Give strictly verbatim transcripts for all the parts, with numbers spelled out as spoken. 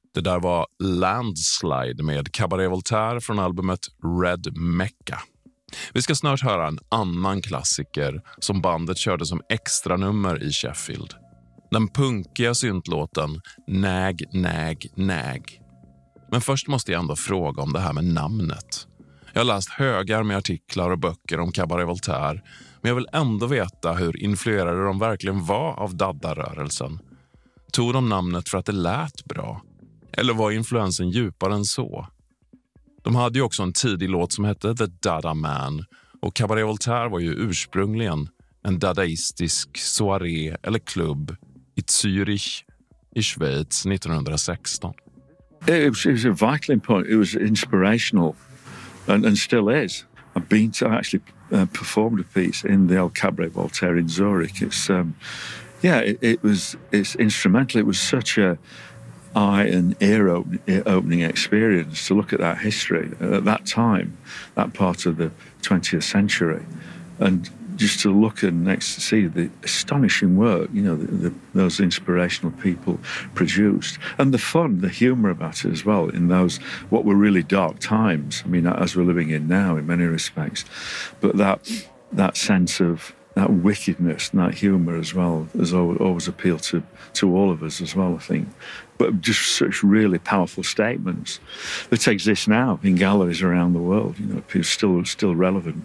Det där var Landslide med Cabaret Voltaire från albumet Red Mecca. Vi ska snart höra en annan klassiker som bandet körde som extra nummer i Sheffield. Den punkiga syntlåten Nag, Nag, Nag. Men först måste jag ändå fråga om det här med namnet. Jag har läst högar med artiklar och böcker om Cabaret Voltaire, men jag vill ändå veta hur influerade de verkligen var av Dada-rörelsen. Tog de namnet för att det lät bra? Eller var influensen djupare än så? De hade ju också en tidig låt som hette The Dada Man, och Cabaret Voltaire var ju ursprungligen en dadaistisk soaré eller klubb i Zürich i Schweiz nittonhundrasexton. It was, it was a vital important. It was inspirational, and, and still is. I've been to actually uh, performed a piece in the old Cabaret Voltaire in Zurich. It's um, yeah, it, it was it's instrumental. It was such a eye and ear open, ear opening experience to look at that history at that time, that part of the twentieth century, and just to look and next to see the astonishing work, you know, the, the, those inspirational people produced, and the fun, the humour about it as well in those what were really dark times. I mean, as we're living in now in many respects, but that that sense of that wickedness and that humour as well has always, always appealed to to all of us as well, I think. But just such really powerful statements that exist now in galleries around the world. You know, people still still relevant.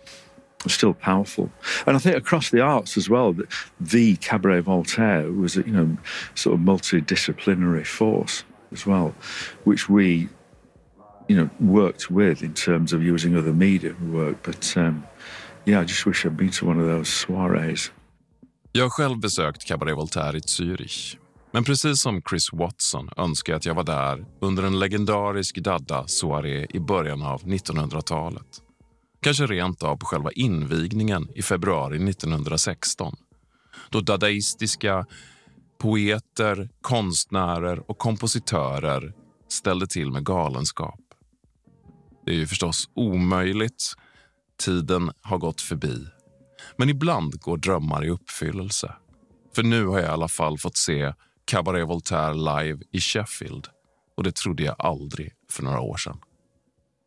Still powerful. And I think across the arts as well, the, the Cabaret Voltaire was a, you know, sort of multidisciplinary force as well, which we, you know, worked with in terms of using other media work. But um, yeah, I just wish I'd been to one of those soirees. Jag har själv besökt Cabaret Voltaire i Zürich. Men precis som Chris Watson önskar jag att jag var där under en legendarisk Dada-soaré i början av nittonhundratalet. Kanske rent av på själva invigningen i februari nittonhundrasexton. Då dadaistiska poeter, konstnärer och kompositörer ställde till med galenskap. Det är ju förstås omöjligt. Tiden har gått förbi. Men ibland går drömmar i uppfyllelse. För nu har jag i alla fall fått se Cabaret Voltaire live i Sheffield. Och det trodde jag aldrig för några år sedan.